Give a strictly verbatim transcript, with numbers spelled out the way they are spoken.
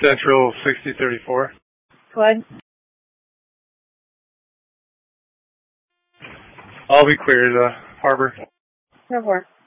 Central sixty thirty-four. Go ahead. I'll be clear to the harbor. Go for it.